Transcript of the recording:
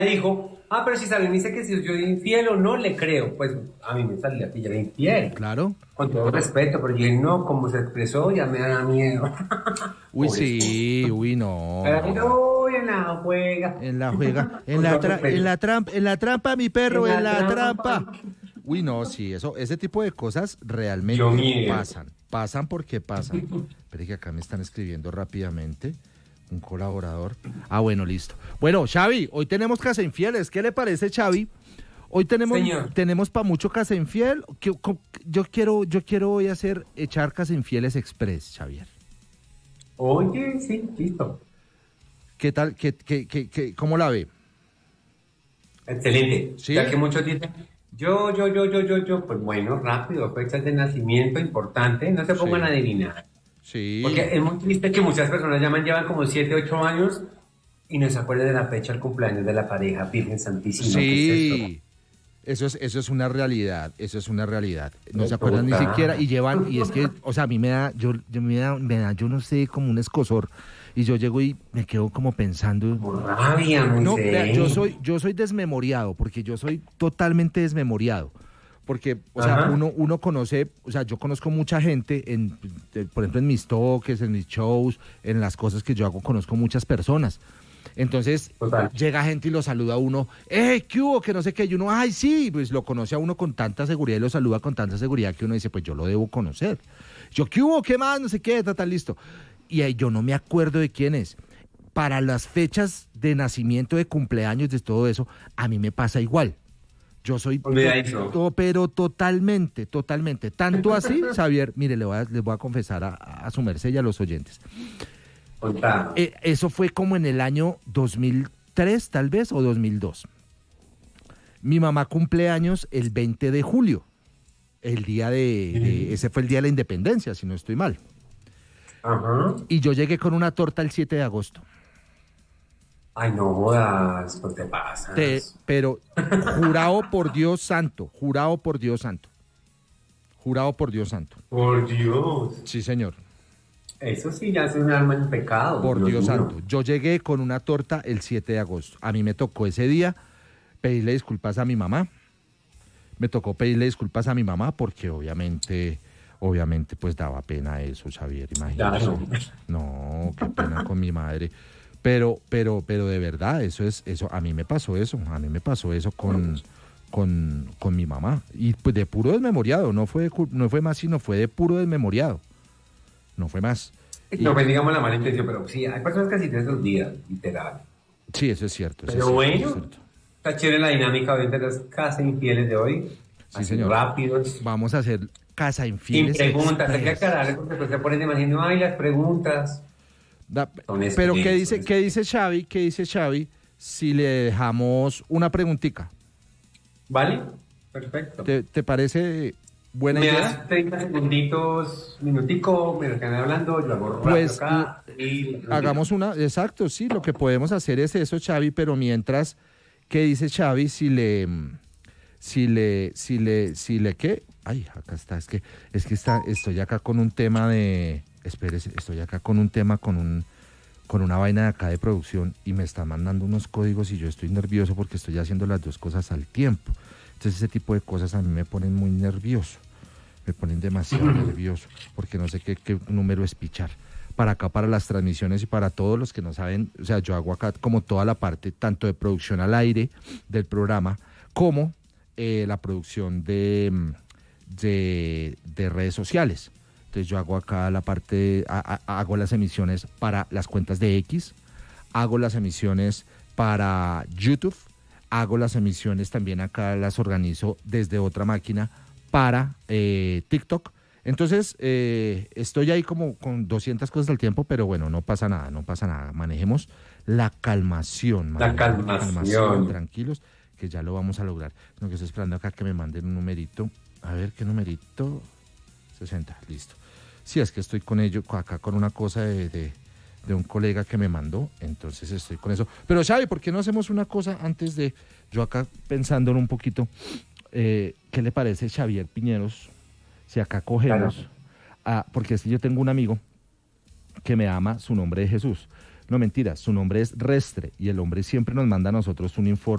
dijo, pero si Sabrina dice que si yo soy infiel o no, le creo. Pues a mí me salía que yo era infiel, Claro. con todo respeto, pero yo dije, no, como se expresó, ya me da miedo. Uy, Pobrecito. sí, uy, no, Pero no. no, en la juega, En la juega, con todo respeto. en la trampa, mi En perro, en la la trampa. trampa. Uy, no, sí, ese tipo de cosas Dio realmente miedo. pasan porque pasan. Espere que acá me están escribiendo rápidamente un colaborador. Ah, bueno, listo. Bueno, Xavi, hoy tenemos Casa Infieles. ¿Qué le parece, Xavi? Hoy Señor. tenemos para mucho Casa Infiel. Yo quiero hoy echar Casa Infieles Express, Xavier. Oye, sí, listo. ¿Qué tal? ¿Cómo la ve? Excelente. Ya ¿Sí? que muchos dicen, yo, pues bueno, rápido, fechas de nacimiento importante, no se pongan a Sí. adivinar. Sí. Porque es muy triste que muchas personas llevan como 7 8 años y no se acuerdan de la fecha del cumpleaños de la pareja, Virgen Santísima, ¿qué es eso? Sí. Eso es una realidad, eso es una realidad. No se acuerdan ni siquiera Total. y es que, o sea, a mí me da, yo no sé, como un escozor y yo llego y me quedo como pensando. Como rabia, No, vea, Monse. yo soy desmemoriado, porque yo soy totalmente desmemoriado. Porque, o sea, Ajá. uno conoce, o sea, yo conozco mucha gente, por ejemplo, en mis toques, en mis shows, en las cosas que yo hago, conozco muchas personas. Entonces, Total. llega gente y lo saluda a uno, ¿qué hubo? Que no sé qué, y uno, ay, sí, pues lo conoce a uno con tanta seguridad y lo saluda con tanta seguridad que uno dice, pues yo lo debo conocer. Yo, ¿qué hubo? ¿Qué más? No sé qué, tal, listo. Y ahí yo no me acuerdo de quién es. Para las fechas de nacimiento, de cumpleaños, de todo eso, a mí me pasa igual. Yo soy, Olvidadizo. pero totalmente, totalmente. Tanto así, Xavier, mire, les voy a confesar a su merced y a los oyentes. Contá. Eso fue como en el año 2003, tal vez, o 2002. Mi mamá cumpleaños el 20 de julio, el día ese fue el día de la independencia, si no estoy mal. Ajá. Y yo llegué con una torta el 7 de agosto. Ay, no jodas, pues te pasas. Pero jurado por Dios santo, jurado por Dios santo, jurado por Dios santo. Por Dios. Sí, señor, Eso sí ya es un alma en pecado, por Dios Dios mío. santo. Yo llegué con una torta el 7 de agosto. A mí me tocó ese día pedirle disculpas a mi mamá. Me tocó pedirle disculpas a mi mamá porque obviamente, pues daba pena eso, Xavier, imagínese. Claro. No, qué pena con mi madre. Pero de verdad, a mí me pasó eso con mi mamá. Y pues de puro desmemoriado, no fue más, sino fue de puro desmemoriado. No fue más. No, Y pues digamos la mala intención, pero sí, hay personas que así te los días, literal. sí, eso es cierto, eso es Pero cierto, eso es bueno, cierto. está chévere la dinámica hoy de las casas infieles de hoy. Sí, Así señor. rápidos. Vamos a hacer Casa Sin Infieles preguntas, hay que Express. aclarar porque después se ponen imaginando, ay, las preguntas Da- son pero express, son qué express. dice Xavi? ¿Qué dice Xavi si le dejamos una preguntita? ¿Vale? Perfecto. ¿Te parece buena Me idea? das 30 segunditos, minutico, me lo quedan hablando, yo hago rápido Pues acá y la preguntita. hagamos una, exacto, sí, lo que podemos hacer es eso, Xavi, pero mientras, ¿qué dice Xavi si le, qué? Ay, acá está, estoy acá con un tema espérese, estoy acá con un tema, con una vaina de acá de producción y me está mandando unos códigos y yo estoy nervioso porque estoy haciendo las dos cosas al tiempo. Entonces ese tipo de cosas a mí me ponen muy nervioso, me ponen demasiado nervioso porque no sé qué número es pichar. Para acá, para las transmisiones y para todos los que no saben, o sea, yo hago acá como toda la parte, tanto de producción al aire del programa, como la producción de redes sociales. Entonces yo hago acá la parte, hago las emisiones para las cuentas de X, hago las emisiones para YouTube, hago las emisiones también acá, las organizo desde otra máquina para TikTok. Entonces, estoy ahí como con 200 cosas al tiempo, pero bueno, no pasa nada, no pasa nada. La Manejemos la calmación, calmación. tranquilos, que ya lo vamos a lograr. Lo que estoy esperando acá que me manden un numerito. A ver, ¿qué numerito? 60, listo. Sí, es que estoy con ello, acá con una cosa de un colega que me mandó, entonces estoy con eso. Pero Xavi, ¿por qué no hacemos una cosa antes de, yo acá pensándolo un poquito, ¿qué le parece Xavier Piñeros? Si acá Claro. cogemos, porque es que yo tengo un amigo que me ama su nombre de Jesús. No, mentira, su nombre es Restre y el hombre siempre nos manda a nosotros un informe